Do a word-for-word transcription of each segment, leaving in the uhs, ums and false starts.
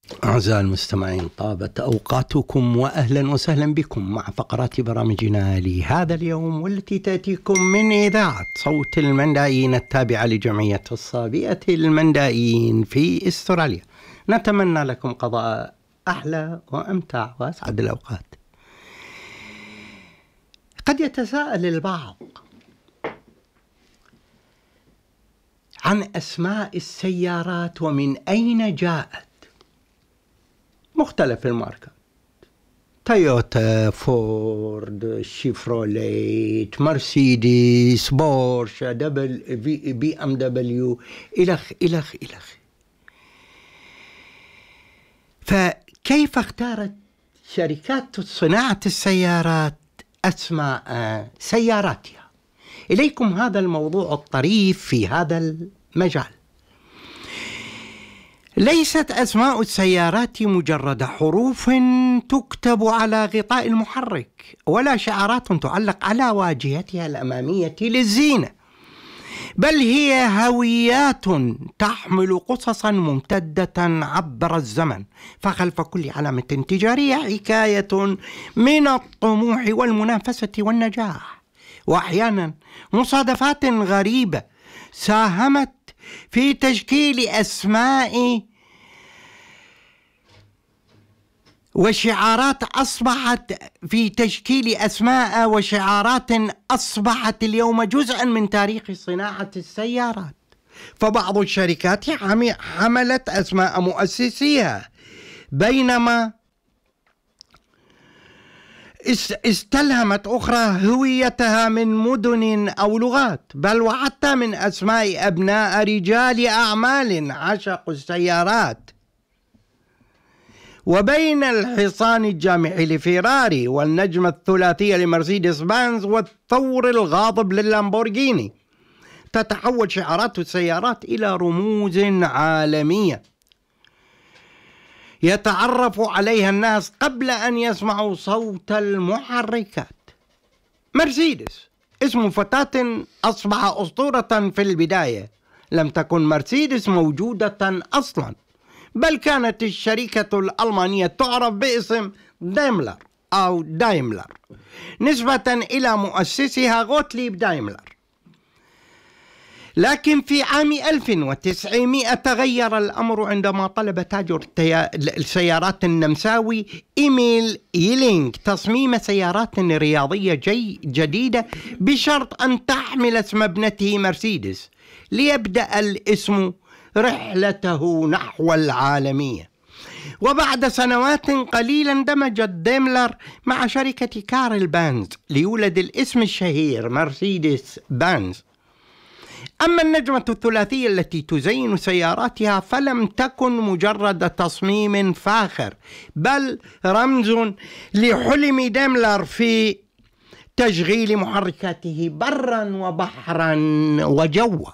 أعزائي المستمعين، طابت أوقاتكم وأهلا وسهلا بكم مع فقرات برامجنا لهذا اليوم، والتي تأتيكم من إذاعة صوت المندائيين التابعة لجمعية الصابئة المندائيين في أستراليا. نتمنى لكم قضاء أحلى وأمتع وأسعد الأوقات. قد يتساءل البعض عن أسماء السيارات ومن أين جاءت. مختلف الماركات: تويوتا، فورد، شيفروليت، مرسيدس، بورش، دبل بي, بي ام دبليو، إلخ إلخ إلخ. فكيف اختارت شركات صناعة السيارات أسماء سياراتها؟ إليكم هذا الموضوع الطريف في هذا المجال. ليست أسماء السيارات مجرد حروف تكتب على غطاء المحرك، ولا شعارات تعلق على واجهتها الأمامية للزينة، بل هي هويات تحمل قصصا ممتدة عبر الزمن. فخلف كل علامة تجارية حكاية من الطموح والمنافسة والنجاح، وأحيانا مصادفات غريبة ساهمت في تشكيل أسماء وشعارات أصبحت في تشكيل أسماء وشعارات أصبحت اليوم جزءا من تاريخ صناعة السيارات. فبعض الشركات حملت أسماء مؤسسيها، بينما استلهمت أخرى هويتها من مدن أو لغات، بل وحتى من أسماء أبناء رجال أعمال عشقوا السيارات. وبين الحصان الجامح لفيراري والنجمة الثلاثية لمرسيدس بنز والثور الغاضب لللامبورغيني، تتحول شعارات السيارات إلى رموز عالمية يتعرف عليها الناس قبل أن يسمعوا صوت المحركات. مرسيدس اسم فتاة أصبح أسطورة في البداية. لم تكن مرسيدس موجودة أصلا، بل كانت الشركة الألمانية تعرف باسم دايملر أو دايملر نسبة إلى مؤسسها غوتليب دايملر. لكن في عام ألف وتسعمائة تغير الأمر عندما طلب تاجر السيارات النمساوي إيميل ييلينغ تصميم سيارات رياضية جي جديدة بشرط أن تحمل اسم ابنته مرسيدس، ليبدأ الاسم رحلته نحو العالمية. وبعد سنوات قليلة اندمجت ديملر مع شركة كارل بانز ليولد الاسم الشهير مرسيدس بانز. أما النجمة الثلاثية التي تزين سياراتها فلم تكن مجرد تصميم فاخر، بل رمز لحلم ديملر في تشغيل محركاته برا وبحرا وجوا.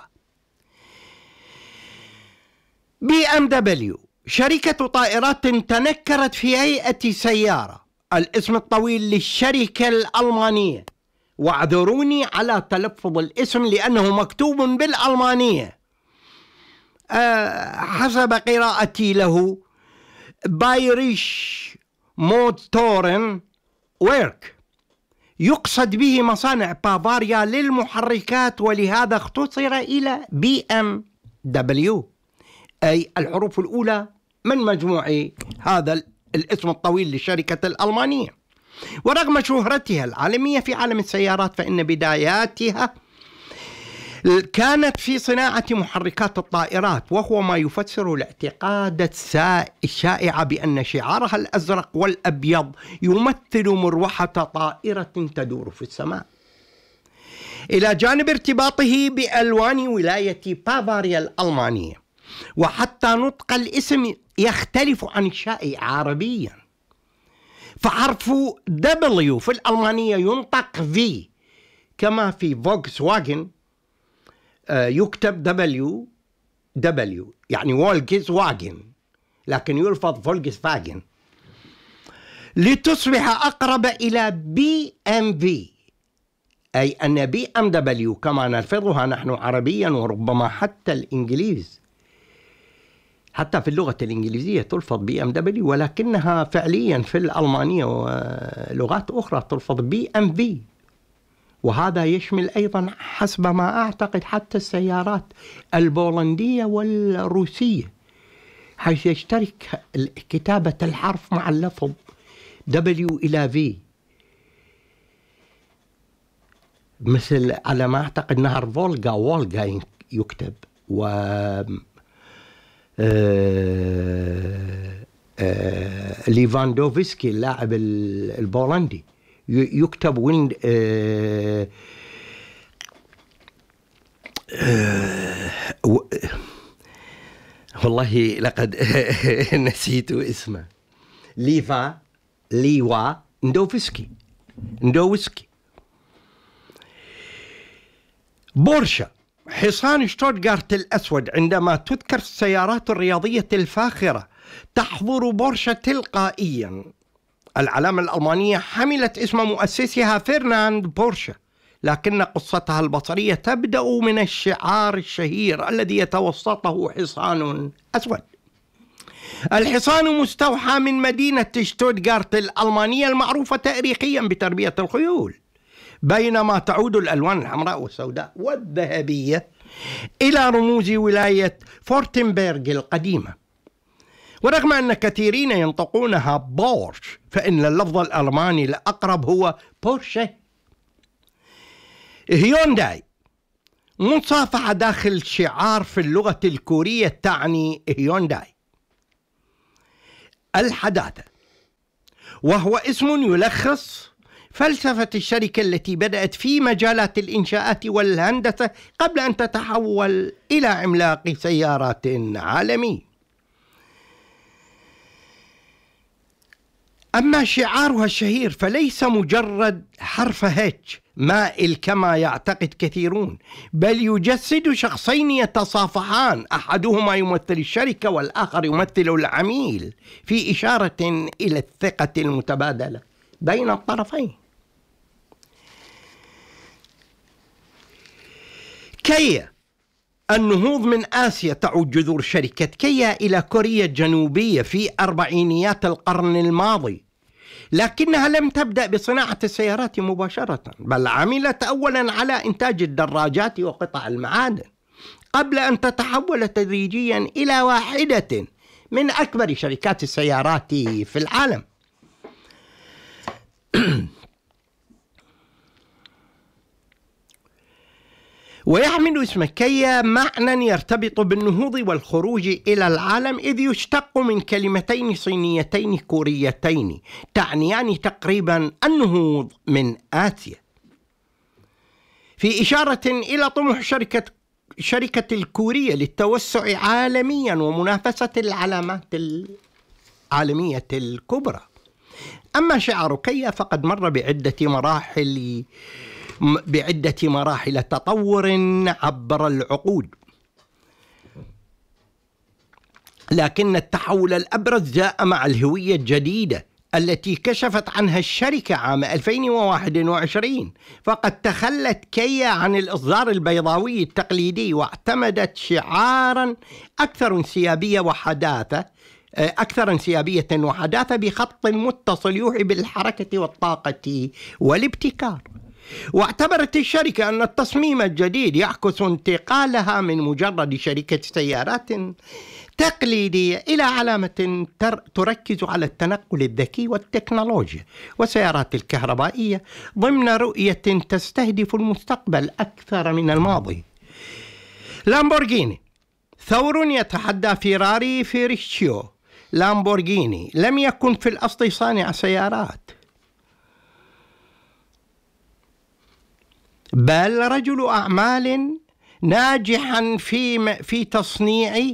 بي ام دبليو شركة طائرات تنكرت في هيئة سيارة. الاسم الطويل للشركة الألمانية، واعذروني على تلفظ الاسم لأنه مكتوب بالألمانية أه حسب قراءتي له، بايريش موتورن ويرك، يقصد به مصانع بافاريا للمحركات، ولهذا اختصر إلى بي ام دبليو، أي الحروف الأولى من مجموع هذا الاسم الطويل للشركة الألمانية. ورغم شهرتها العالمية في عالم السيارات، فإن بداياتها كانت في صناعة محركات الطائرات، وهو ما يفسر الاعتقاد الشائع بأن شعارها الأزرق والأبيض يمثل مروحة طائرة تدور في السماء، إلى جانب ارتباطه بألوان ولاية بافاريا الألمانية. وحتى نطق الاسم يختلف عن الشائع عربيا، فحرف دبليو في الألمانية ينطق في، كما في فولكس واجن يكتب دبليو دبليو يعني فولكس واجن، لكن يلفظ فولكس فاجن، لتصبح أقرب إلى بي ام في، أي أن بي ام دبليو كما نلفظها نحن عربيا وربما حتى الإنجليز حتى في اللغة الإنجليزية تلفظ بي ام دبليو، ولكنها فعليا في الألمانية ولغات أخرى تلفظ بي ام في، وهذا يشمل أيضا حسب ما أعتقد حتى السيارات البولندية والروسية، حيث يشترك كتابة الحرف مع اللفظ دبليو إلى في، مثل على ما أعتقد نهر فولغا وولغا يكتب، و آه آه ليفاندوفسكي اللاعب البولندي يكتب ويند آه آه والله لقد نسيت اسمه، ليفا ليوا ندوفسكي ندوفسكي. بورشا حصان شتوتغارت الأسود. عندما تذكر السيارات الرياضية الفاخرة تحضر بورشا تلقائيا. العلامة الألمانية حملت اسم مؤسسها فرناند بورشا، لكن قصتها البصرية تبدأ من الشعار الشهير الذي يتوسطه حصان أسود. الحصان مستوحى من مدينة شتوتغارت الألمانية المعروفة تاريخيا بتربية الخيول، بينما تعود الألوان الحمراء والسوداء والذهبية إلى رموز ولاية فورتنبرغ القديمة. ورغم أن كثيرين ينطقونها بورش، فإن اللفظ الألماني الأقرب هو بورشه. هيونداي مصافحة داخل شعار في اللغة الكورية تعني هيونداي الحداثة، وهو اسم يلخص فلسفة الشركة التي بدأت في مجالات الإنشاءات والهندسة قبل أن تتحول إلى عملاق سيارات عالمي. أما شعارها الشهير فليس مجرد حرف هيتش مائل كما يعتقد كثيرون، بل يجسد شخصين يتصافحان، أحدهما يمثل الشركة والآخر يمثل العميل، في إشارة إلى الثقة المتبادلة بين الطرفين. كيا النهوض من آسيا. تعود جذور شركة كيا إلى كوريا الجنوبية في أربعينيات القرن الماضي، لكنها لم تبدأ بصناعة السيارات مباشرة، بل عملت أولا على إنتاج الدراجات وقطع المعادن، قبل أن تتحول تدريجيا إلى واحدة من أكبر شركات السيارات في العالم. ويحمل اسم كيا معنى يرتبط بالنهوض والخروج إلى العالم، إذ يشتق من كلمتين صينيتين كوريتين تعنيان تقريبا النهوض من آسيا، في إشارة إلى طموح شركة شركة الكورية للتوسع عالميا ومنافسة العلامات العالمية الكبرى. أما شعار كيا فقد مر بعدة مراحل بعدة مراحل تطور عبر العقود، لكن التحول الأبرز جاء مع الهوية الجديدة التي كشفت عنها الشركة عام ألفين وواحد وعشرين، فقد تخلت كيا عن الإصدار البيضاوي التقليدي واعتمدت شعارا أكثر انسيابية وحداثة أكثر انسيابية وحداثة بخط متصل يوحي بالحركة والطاقة والابتكار. واعتبرت الشركة أن التصميم الجديد يعكس انتقالها من مجرد شركة سيارات تقليدية إلى علامة تركز على التنقل الذكي والتكنولوجيا والسيارات الكهربائية ضمن رؤية تستهدف المستقبل أكثر من الماضي. لامبورغيني ثور يتحدى فيراري فيريشيو. لامبورغيني لم يكن في الأصل صانع سيارات، بل رجل أعمال ناجحا في في تصنيع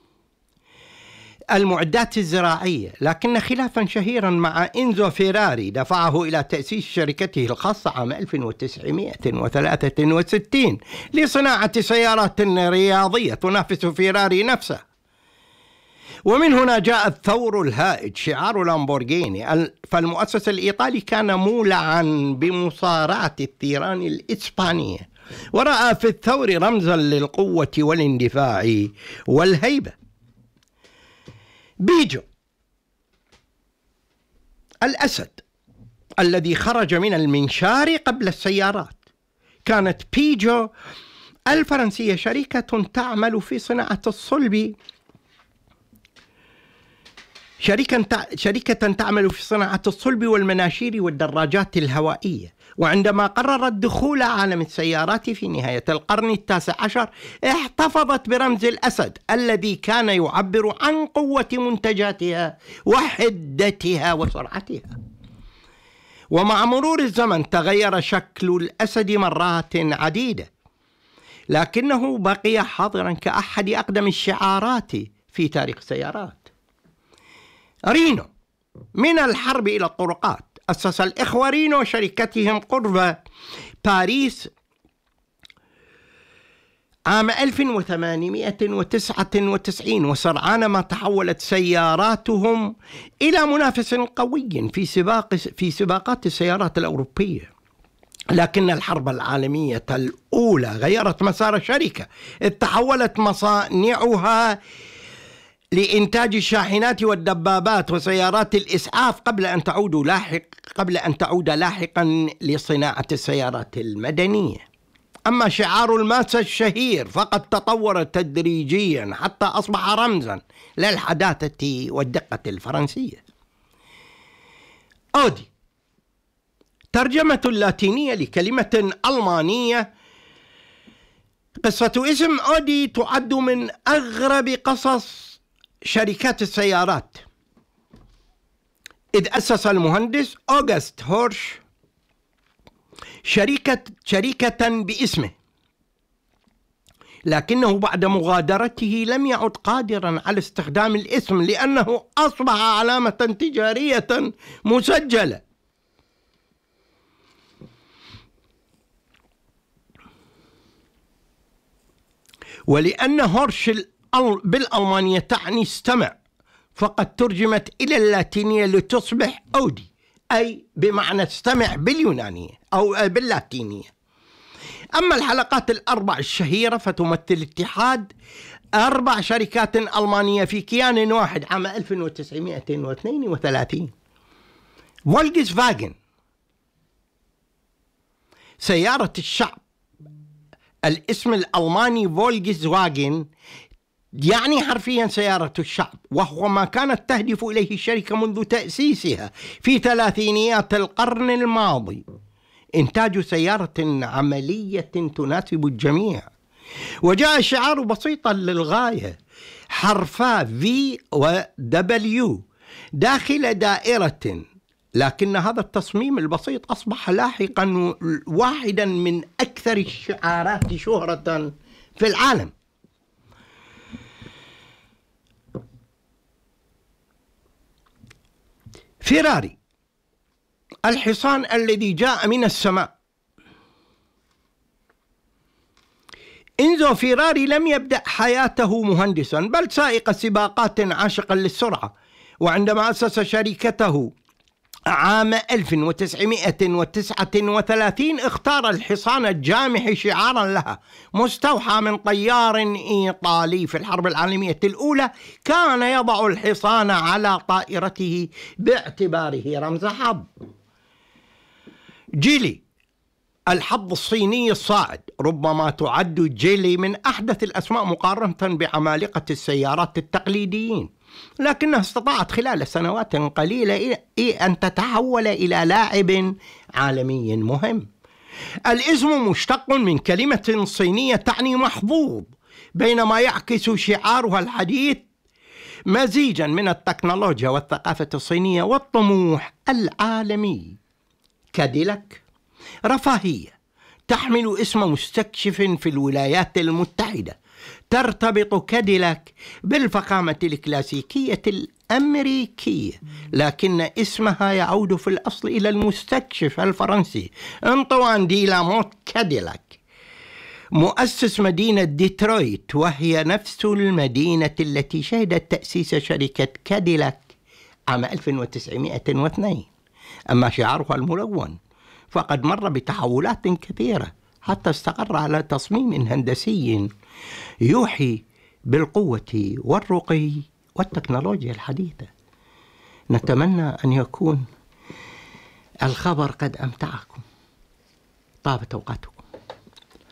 المعدات الزراعية، لكن خلافا شهيرا مع إنزو فيراري دفعه إلى تأسيس شركته الخاصة عام ألف وتسعمائة وثلاثة وستين لصناعة سيارات رياضية تنافس فيراري نفسه. ومن هنا جاء الثور الهائج شعار لامبورغيني. فالمؤسس الإيطالي كان مولعا بمصارعة الثيران الإسبانية، ورأى في الثور رمزا للقوة والاندفاع والهيبة. بيجو الأسد الذي خرج من المنشار قبل السيارات. كانت بيجو الفرنسية شركة تعمل في صناعة الصلب شركة شركة تعمل في صناعة الصلب والمناشير والدراجات الهوائية. وعندما قررت دخول عالم السيارات في نهاية القرن التاسع عشر احتفظت برمز الأسد الذي كان يعبر عن قوة منتجاتها وحدتها وسرعتها. ومع مرور الزمن تغير شكل الأسد مرات عديدة، لكنه بقي حاضرا كأحد أقدم الشعارات في تاريخ السيارات. رينو من الحرب إلى الطرقات. أسس الإخوة رينو شركتهم قرب باريس عام ألف وثمانمائة وتسعة وتسعين، وسرعان ما تحولت سياراتهم إلى منافس قوي في سباق في سباقات السيارات الأوروبية. لكن الحرب العالمية الأولى غيرت مسار الشركة، إذ تحولت مصانعها لإنتاج الشاحنات والدبابات وسيارات الإسعاف قبل أن تعود لاحق قبل أن تعود لاحقا لصناعة السيارات المدنية. أما شعار الماسة الشهير فقد تطور تدريجيا حتى أصبح رمزا للحداثة والدقة الفرنسية. أودي ترجمة لاتينية لكلمة ألمانية. قصة اسم أودي تعد من أغرب قصص شركات السيارات، إذ أسس المهندس أوغست هورش شركة شركة باسمه، لكنه بعد مغادرته لم يعد قادرا على استخدام الاسم لأنه أصبح علامة تجارية مسجلة. ولأن هورش بالألمانية تعني استمع، فقد ترجمت إلى اللاتينية لتصبح أودي، أي بمعنى استمع باليونانية أو باللاتينية. أما الحلقات الأربع الشهيرة فتمثل اتحاد أربع شركات ألمانية في كيان واحد عام ألف وتسعمائة واثنين وثلاثين. فولكس فاجن سيارة الشعب. الاسم الألماني فولكس واجن يعني حرفيا سيارة الشعب، وهو ما كانت تهدف إليه الشركة منذ تأسيسها في ثلاثينيات القرن الماضي، إنتاج سيارة عملية تناسب الجميع. وجاء الشعار بسيطا للغاية، حرفا في و دبليو داخل دائرة، لكن هذا التصميم البسيط أصبح لاحقا واحدا من أكثر الشعارات شهرة في العالم. فيراري الحصان الذي جاء من السماء. إنزو فيراري لم يبدأ حياته مهندسا بل سائق سباقات عاشقا للسرعة، وعندما أسس شركته عام ألف وتسعمائة وتسعة وثلاثين اختار الحصان الجامح شعارا لها، مستوحى من طيار إيطالي في الحرب العالمية الأولى كان يضع الحصان على طائرته باعتباره رمز حظ. جيلي الحظ الصيني الصاعد. ربما تعد جيلي من أحدث الأسماء مقارنة بعمالقة السيارات التقليديين، لكنها استطاعت خلال سنوات قليلة أن تتحول إلى لاعب عالمي مهم. الاسم مشتق من كلمة صينية تعني محظوظ، بينما يعكس شعارها الحديث مزيجا من التكنولوجيا والثقافة الصينية والطموح العالمي. كاديلاك رفاهية، تحمل اسم مستكشف في الولايات المتحدة. ترتبط كاديلاك بالفخامة الكلاسيكية الأمريكية، لكن اسمها يعود في الأصل إلى المستكشف الفرنسي أنطوان دي لاموت كاديلاك، مؤسس مدينة ديترويت، وهي نفس المدينة التي شهدت تأسيس شركة كاديلاك عام ألف وتسعمائة واثنين. أما شعارها الملون فقد مر بتحولات كثيرة حتى استقر على تصميم هندسي يوحي بالقوة والرقي والتكنولوجيا الحديثة. نتمنى أن يكون الخبر قد أمتعكم. طابت أوقاتكم.